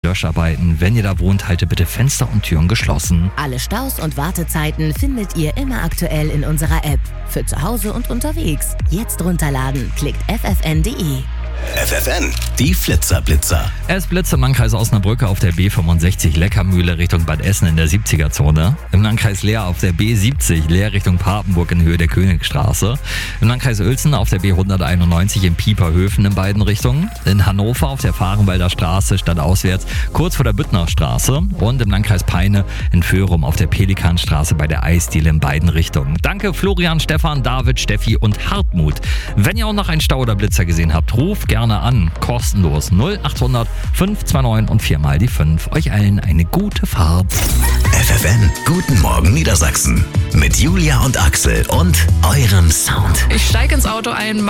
Löscharbeiten. Wenn ihr da wohnt, haltet bitte Fenster und Türen geschlossen. Alle Staus und Wartezeiten findet ihr immer aktuell in unserer App. Für zu Hause und unterwegs. Jetzt runterladen. Klickt ffn.de. FFN, die Flitzer-Blitzer. Es blitzt im Landkreis Osnabrück auf der B65 Leckermühle Richtung Bad Essen in der 70er-Zone. Im Landkreis Leer auf der B70 Leer Richtung Papenburg in Höhe der Königstraße. Im Landkreis Uelzen auf der B191 in Pieperhöfen in beiden Richtungen. In Hannover auf der Fahrenwalder Straße stadtauswärts kurz vor der Büttner Straße. Und im Landkreis Peine in Föhrum auf der Pelikanstraße bei der Eisdiele in beiden Richtungen. Danke Florian, Stefan, David, Steffi und Hartmut. Wenn ihr auch noch einen Stau oder Blitzer gesehen habt, ruft gerne an. Kostenlos 0800 529 und 4 mal die 5. Euch allen eine gute Fahrt. FFN, guten Morgen Niedersachsen. Mit Julia und Axel und eurem Sound. Ich steige ins Auto ein,